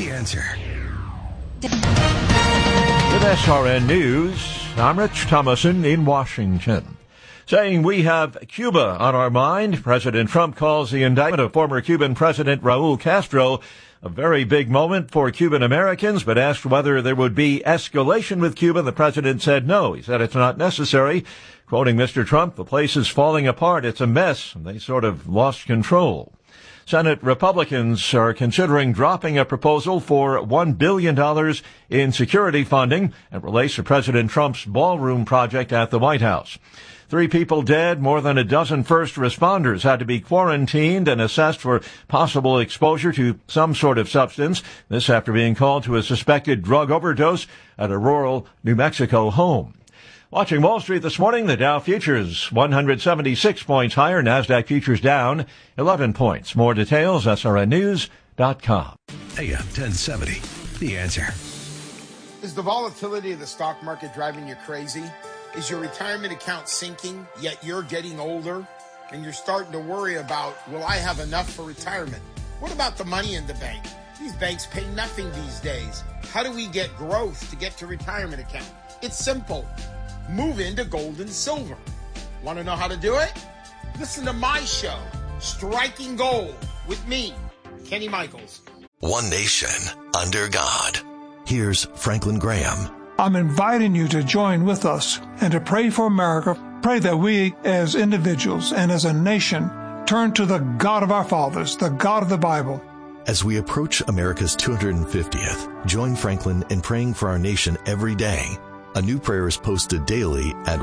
The Answer. With SRN News, I'm Rich Thomason in Washington. Saying we have Cuba on our mind, President Trump calls the indictment of former Cuban President Raul Castro a very big moment for Cuban Americans, but asked whether there would be escalation with Cuba, the president said no. He said it's not necessary. Quoting Mr. Trump, the place is falling apart. It's a mess. And they sort of lost control. Senate Republicans are considering dropping a proposal for $1 billion in security funding that relates to President Trump's ballroom project at the White House. 3 people dead, more than a dozen first responders had to be quarantined and assessed for possible exposure to some sort of substance. This after being called to a suspected drug overdose at a rural New Mexico home. Watching Wall Street this morning, the Dow futures 176 points higher, NASDAQ futures down 11 points. More details, srnnews.com. AM 1070, The Answer. Is the volatility of the stock market driving you crazy? Is your retirement account sinking, yet you're getting older and you're starting to worry about, will I have enough for retirement? What about the money in the bank? These banks pay nothing these days. How do we get growth to get to retirement account? It's simple. Move into gold and silver. Want to know how to do it? Listen to my show, Striking Gold, with me, Kenny Michaels. One nation under God. Here's Franklin Graham. I'm inviting you to join with us and to pray for America. Pray that we as individuals and as a nation turn to the God of our fathers, the God of the Bible. As we approach America's 250th, join Franklin in praying for our nation every day. A new prayer is posted daily at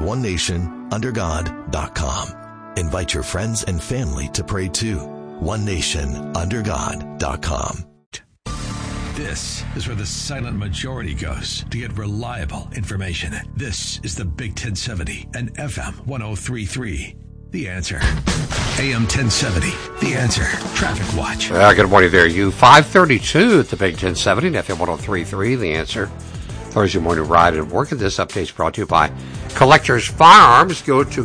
onenationundergod.com. Invite your friends and family to pray too. onenationundergod.com. This is where the silent majority goes to get reliable information. This is the Big 1070 and FM 1033. The Answer. AM 1070. The Answer. Traffic Watch. Good morning there, you. 532 at the Big 1070 and FM 1033. The Answer. Thursday morning ride and work. And this update is brought to you by Collectors Firearms. Go to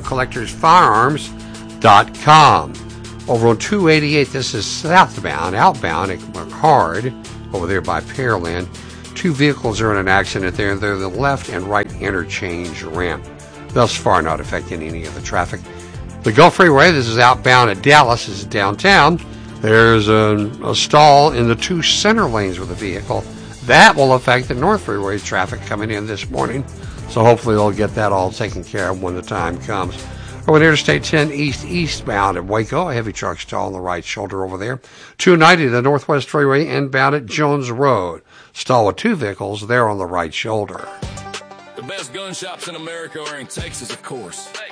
collectorsfirearms.com. Over on 288, this is southbound, outbound at McHard. Over there by Pearland. 2 vehicles are in an accident there. They're the left and right interchange ramp. Thus far, not affecting any of the traffic. The Gulf Freeway, this is outbound at Dallas, this is downtown. There's a stall in the 2 center lanes with the vehicle. That will affect the North Freeway traffic coming in this morning. So hopefully they'll get that all taken care of when the time comes. Over Interstate 10 eastbound at Waco, a heavy truck stall on the right shoulder over there. 290, the Northwest Freeway inbound at Jones Road. Stall with 2 vehicles there on the right shoulder. The best gun shops in America are in Texas, of course.